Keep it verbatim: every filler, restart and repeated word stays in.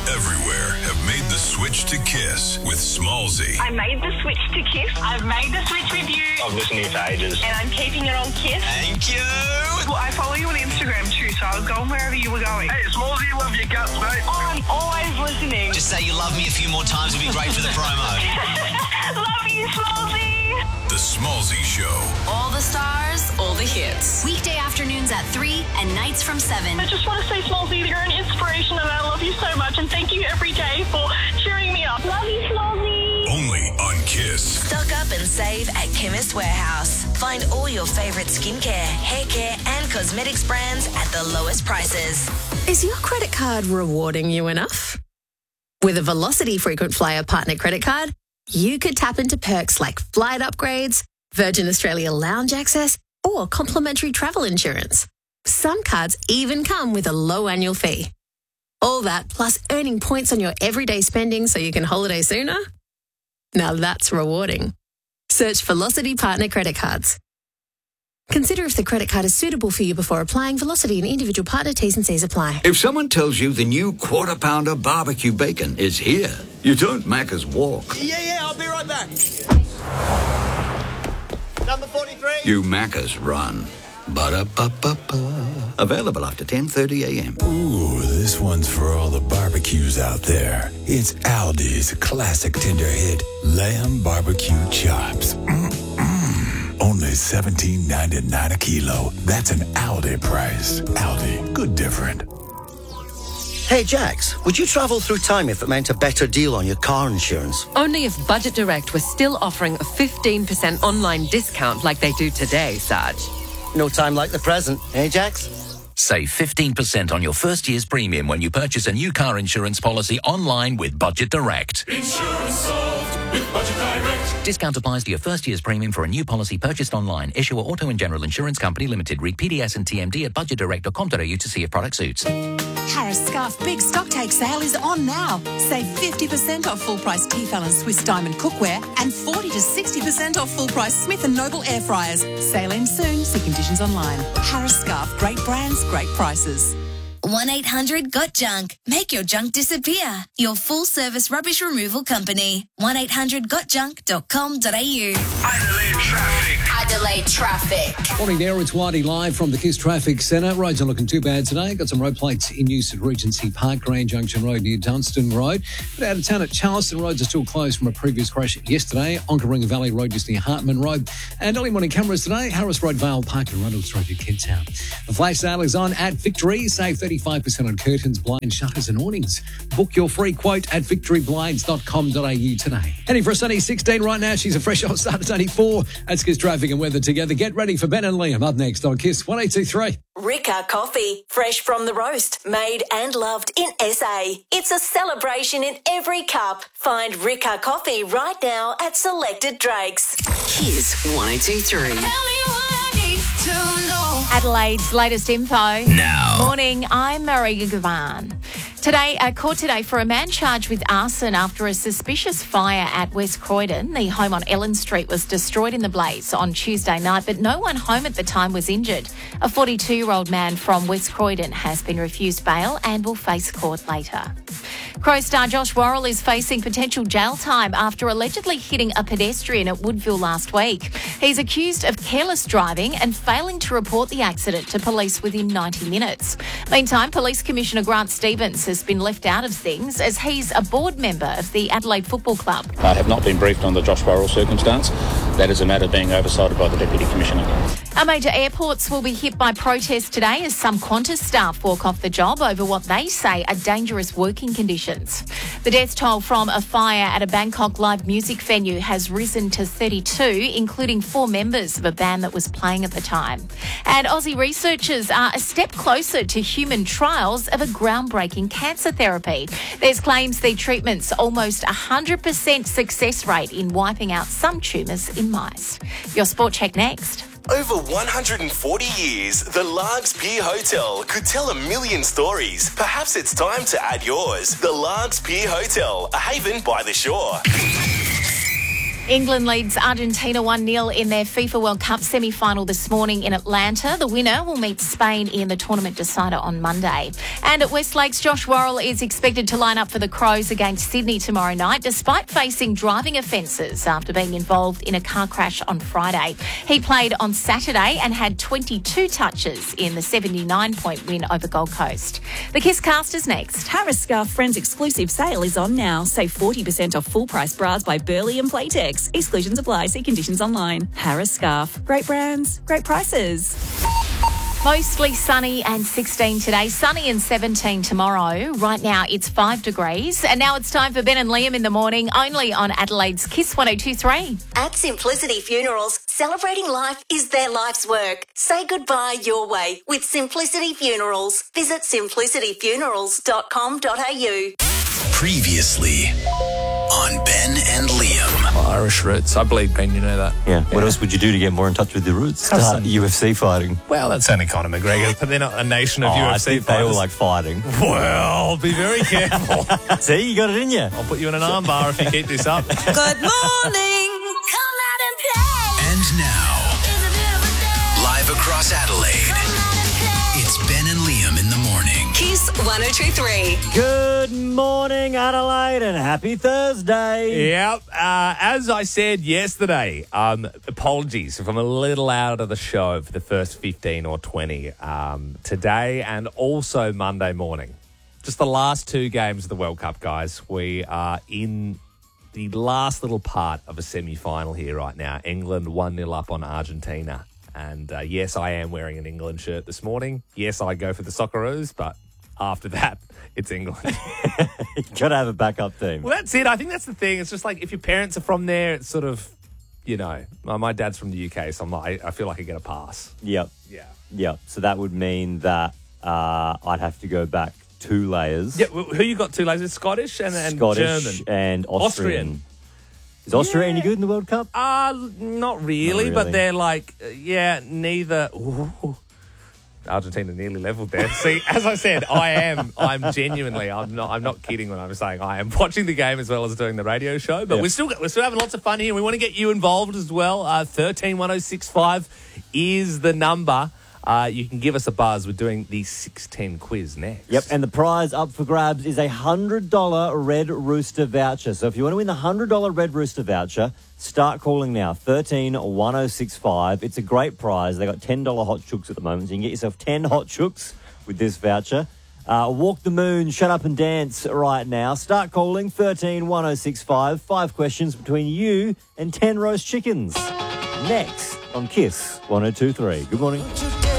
everywhere have made the switch to Kiss with Smallzy. I made the switch to Kiss. I've made the switch with you. I've listened to you for ages. And I'm keeping it on Kiss. Thank you. Well, I follow you on Instagram too, so I was going wherever you were going. Hey, Smallzy, love your guts, mate. Oh, I'm always listening. Just say you love me a few more times would be great for the promo. Love you, Smallzy. The Smallzy Show. All the stars, all the hits. Weekday afternoons at three and nights from seven. I just want to say, Smallzy, you're an inspiration and I love you so much and thank you every day for cheering me up. Love you, Smallzy. Only on Kiss. Stock up and save at Chemist Warehouse. Find all your favourite skincare, hair care and cosmetics brands at the lowest prices. Is your credit card rewarding you enough? With a Velocity Frequent Flyer Partner Credit Card, you could tap into perks like flight upgrades, Virgin Australia lounge access, or complimentary travel insurance. Some cards even come with a low annual fee. All that plus earning points on your everyday spending so you can holiday sooner? Now that's rewarding. Search Velocity Partner Credit Cards. Consider if the credit card is suitable for you before applying. Velocity and individual partner T's and C's apply. If someone tells you the new Quarter Pounder barbecue bacon is here, you don't Macca's walk. Yeah, yeah, I'll be right back. Number forty-three. You Macca's run. Ba-da-ba-ba-ba. Available after ten thirty a.m. Ooh, this one's for all the barbecues out there. It's Aldi's classic tender hit, Lamb Barbecue Chops. Mm-mm. Only seventeen ninety-nine a kilo. That's an Aldi price. Aldi, good different. Hey, Jax, would you travel through time if it meant a better deal on your car insurance? Only if Budget Direct was still offering a fifteen percent online discount like they do today, Sarge. No time like the present, eh, Jax? Save fifteen percent on your first year's premium when you purchase a new car insurance policy online with Budget Direct. Insurance solved with Budget Direct. Discount applies to your first year's premium for a new policy purchased online. Issuer Auto and General Insurance Company Limited. Read P D S and T M D at budget direct dot com dot a u to see if product suits. Harris Scarf Big Stock Take Sale is on now. Save fifty percent off full-price Tefal and Swiss Diamond cookware and forty to sixty percent off full-price Smith and Noble air fryers. Sale ends soon. See conditions online. Harris Scarf. Great brands, great prices. one eight hundred got junk. Make your junk disappear. Your full-service rubbish removal company. one eight hundred got junk dot com dot a u. Adelaide traffic. Adelaide traffic. Morning there, it's Whitey live from the Kiss Traffic Centre. Roads are looking too bad today. Got some road plates in use at Regency Park, Grand Junction Road near Dunstan Road. But out of town at Charleston, roads are still closed from a previous crash yesterday. Onkaringa Valley Road just near Hartman Road. And early morning cameras today, Harris Road, Vale Park and Reynolds Road in Kent Town. The flash sale is on at Victory. Save thirty-five percent on curtains, blinds, shutters and awnings. Book your free quote at victory blinds dot com dot a u today. Heading for a sunny sixteen right now. She's a fresh old start at twenty-four. That's Kiss Traffic and weather together. Get ready for Ben and Liam up next on Kiss one eight two three. Ricca Coffee, fresh from the roast, made and loved in S A. It's a celebration in every cup. Find Ricca Coffee right now at selected Drakes. Kiss one eight two three. Adelaide's latest info. Now. Morning, I'm Maria Gavan. Today, uh, court today for a man charged with arson after a suspicious fire at West Croydon. The home on Ellen Street was destroyed in the blaze on Tuesday night, but no one home at the time was injured. A forty-two-year-old man from West Croydon has been refused bail and will face court later. Crow star Josh Worrell is facing potential jail time after allegedly hitting a pedestrian at Woodville last week. He's accused of careless driving and failing to report the accident to police within ninety minutes. Meantime, Police Commissioner Grant Stevens has been left out of things as he's a board member of the Adelaide Football Club. I have not been briefed on the Josh Worrell circumstance. That is a matter being oversighted by the Deputy Commissioner. Our major airports will be hit by protests today as some Qantas staff walk off the job over what they say are dangerous working conditions. The death toll from a fire at a Bangkok live music venue has risen to thirty-two, including four members of a band that was playing at the time. And Aussie researchers are a step closer to human trials of a groundbreaking cancer therapy. There's claims the treatment's almost one hundred percent success rate in wiping out some tumours in mice. Your Sport Check next. Over one hundred forty years, the Largs Pier Hotel could tell a million stories. Perhaps it's time to add yours. The Largs Pier Hotel, a haven by the shore. England leads Argentina one nil in their FIFA World Cup semi-final this morning in Atlanta. The winner will meet Spain in the tournament decider on Monday. And at West Lakes, Josh Worrell is expected to line up for the Crows against Sydney tomorrow night, despite facing driving offences after being involved in a car crash on Friday. He played on Saturday and had twenty-two touches in the seventy-nine point win over Gold Coast. The Kiss Cast is next. Harris Scarf Friends exclusive sale is on now. Save forty percent off full price bras by Burley and Playtex. Exclusions apply. See conditions online. Harris Scarf. Great brands, great prices. Mostly sunny and sixteen today. Sunny and seventeen tomorrow. Right now it's five degrees. And now it's time for Ben and Liam in the morning, only on Adelaide's Kiss one oh two three. At Simplicity Funerals, celebrating life is their life's work. Say goodbye your way with Simplicity Funerals. Visit simplicity funerals dot com dot a u. Previously on Ben and Liam. Irish roots. I bleed green, you know that. Yeah. What else would you do to get more in touch with your roots? Start U F C fighting. Well, that's only Conor McGregor, but they're not a nation of oh, U F I C think they fighters. all like fighting. Well, be very careful. See, you got it in you. I'll put you in an armbar if you keep this up. Good morning. Come out and play. And now, live across Adelaide, it's Ben and Liam in the morning. Kiss one oh two three. Good morning, Adelaide, and happy Thursday. Yep. Uh, as I said yesterday, um, apologies if I'm a little out of the show for the first fifteen or twenty um, today and also Monday morning. Just the last two games of the World Cup, guys. We are in the last little part of a semi-final here right now. England one nil up on Argentina. And uh, yes, I am wearing an England shirt this morning. Yes, I go for the Socceroos, but after that, it's England. You got to have a backup team. Well, that's it. I think that's the thing. It's just like if your parents are from there, it's sort of, you know, my, my dad's from the U K, so I'm like, I feel like I get a pass. Yep. Yeah. Yep. So that would mean that uh, I'd have to go back two layers. Yeah. Who you got two layers? Scottish and, and Scottish German and Austrian. Austrian. Is Austria Yeah. any good in the World Cup? Uh, not really, Not really. but they're like, uh, yeah, neither. Ooh. Argentina nearly leveled there. See, as I said, I am, I'm genuinely, I'm not, I'm not kidding when I'm saying I am watching the game as well as doing the radio show. But Yep. we're still, we're still having lots of fun here. We want to get you involved as well. Uh, thirteen one oh six five is the number. Uh, you can give us a buzz. We're doing the six ten quiz next. Yep, and the prize up for grabs is a one hundred dollars Red Rooster voucher. So if you want to win the one hundred dollars Red Rooster voucher, start calling now, thirteen one oh six five. It's a great prize. They got ten dollars hot chooks at the moment, so you can get yourself ten hot chooks with this voucher. Uh, walk the moon, shut up and dance right now. Start calling, thirteen one oh six five. Five questions between you and ten roast chickens. Next on Kiss one oh two three. Good morning.